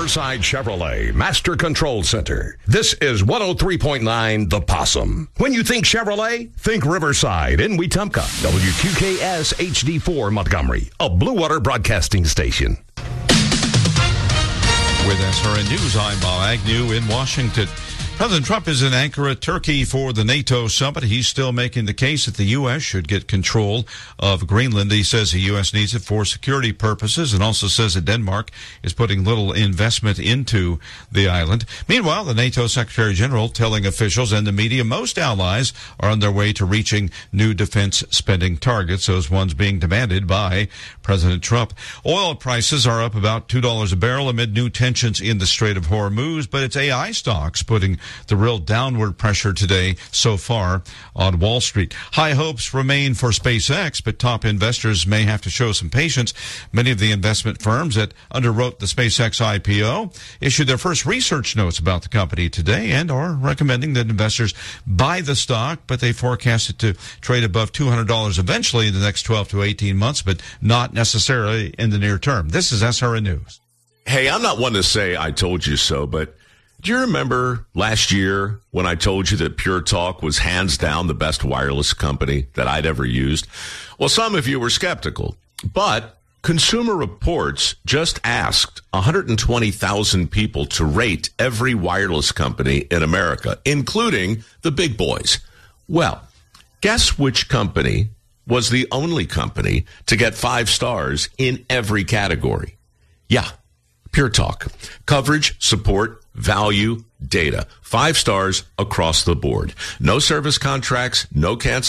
Riverside Chevrolet Master Control Center. This is 103.9 The Possum. When you think Chevrolet, think Riverside in Wetumpka. WQKS HD4 Montgomery, a Blue Water broadcasting station. With SRN News, I'm Bob Agnew in Washington. President Trump is in Ankara, Turkey for the NATO summit. He's still making the case that the U.S. should get control of Greenland. He says the U.S. needs it for security purposes and also says that Denmark is putting little investment into the island. Meanwhile, the NATO Secretary General telling officials and the media most allies are on their way to reaching new defense spending targets, those ones being demanded by President Trump. Oil prices are up about $2 a barrel amid new tensions in the Strait of Hormuz, but it's AI stocks putting the real downward pressure today so far on Wall Street. High hopes remain for SpaceX, but top investors may have to show some patience. Many of the investment firms that underwrote the SpaceX IPO issued their first research notes about the company today and are recommending that investors buy the stock, but they forecast it to trade above $200 eventually in the next 12 to 18 months, but not necessarily in the near term. This is SRN News. Hey, I'm not one to say I told you so, but do you remember last year when I told you that Pure Talk was hands down the best wireless company that I'd ever used? Well, some of you were skeptical, but Consumer Reports just asked 120,000 people to rate every wireless company in America, including the big boys. Well, guess which company was the only company to get 5 stars in every category? Yeah, Pure Talk. Coverage, support, value, data. 5 stars across the board. No service contracts, no cancellation.